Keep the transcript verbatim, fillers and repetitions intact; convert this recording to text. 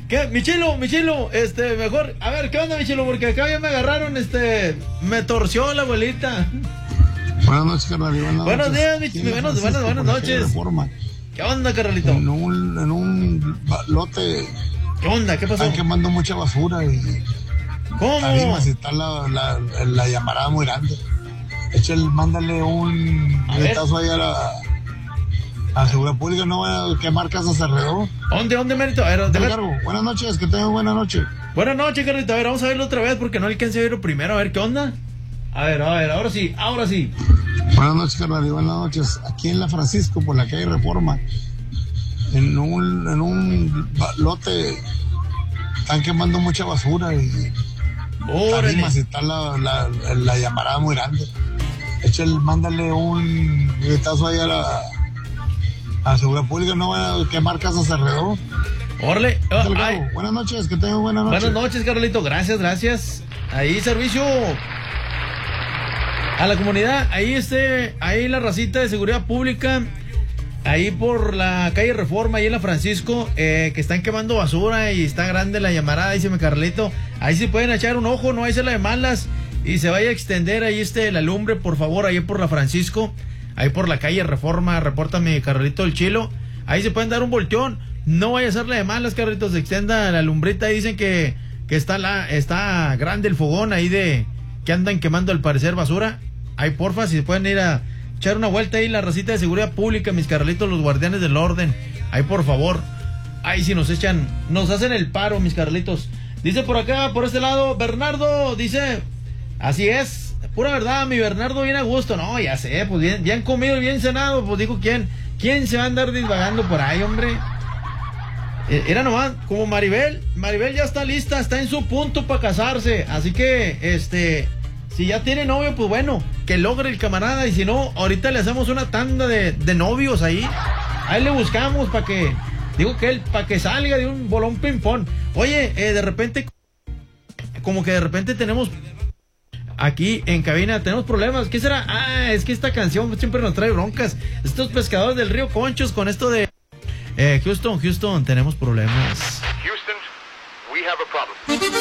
¿Qué? Michilo, Michilo, este, mejor, a ver, ¿qué onda, Michilo? Porque acá ya me agarraron, este, me torció la abuelita. Buenas noches, carnal. Buenas, buenos noches. días, Michilo, buenas, buenas, buenas noches. ¿Qué onda, carnalito? En un, en un lote. ¿Qué onda? ¿Qué pasó? Están quemando mucha basura y... ¿Cómo? Tarimas, y está la, la, la llamarada muy grande. Échale, mándale un gritazo ahí a la... A la seguridad pública, no van a quemar casas alrededor. ¿Dónde, dónde, Merito? A ver, deja... Buenas noches, que tengan buena noche. Buenas noches, Carlito. A ver, vamos a verlo otra vez porque no alcancé a verlo primero. A ver, ¿qué onda? A ver, a ver, ahora sí, ahora sí. Buenas noches, carnal, y buenas noches. Aquí en la Francisco, por la calle Reforma, en un, en un lote, están quemando mucha basura y... Tarimas, y está la, la, la llamarada muy grande. Échale, mándale un gritazo ahí a la... A la seguridad pública, no van a quemar casas alrededor. Orle, oh, buenas noches, que tengan buena noche. Buenas noches, Carlito, gracias, gracias. Ahí servicio a la comunidad, ahí este, ahí la racita de seguridad pública, ahí por la calle Reforma, ahí en la Francisco, eh, que están quemando basura y está grande la llamarada, dice mi Carlito. Ahí sí pueden echar un ojo, no hay se la de malas y se vaya a extender ahí este la lumbre, por favor, ahí por la Francisco. Ahí por la calle Reforma, reporta mi Carlito el Chilo. Ahí se pueden dar un volteón. No vaya a hacerle de malas, Carlitos. Se extienda la lumbrita. Ahí dicen que, que está, la, está grande el fogón ahí de que andan quemando al parecer basura. Ahí porfa, si se pueden ir a echar una vuelta ahí la racita de seguridad pública, mis Carlitos, los guardianes del orden. Ahí por favor. Ahí si nos echan, nos hacen el paro, mis Carlitos. Dice por acá, por este lado, Bernardo, dice, así es. Pura verdad, mi Bernardo, bien a gusto. No, ya sé, pues bien, bien comido y bien cenado. Pues digo, ¿quién? ¿Quién se va a andar divagando por ahí, hombre? Eh, era nomás como Maribel. Maribel ya está lista, está en su punto para casarse. Así que, este, si ya tiene novio, pues bueno, que logre el camarada. Y si no, ahorita le hacemos una tanda de, de novios ahí. Ahí le buscamos para que, digo que él, para que salga de un bolón ping-pong. Oye, eh, de repente, como que de repente tenemos... Aquí en cabina tenemos problemas. ¿Qué será? Ah, es que esta canción siempre nos trae broncas. Estos pescadores del río Conchos con esto de eh, Houston, Houston, tenemos problemas. Houston, we have a problem.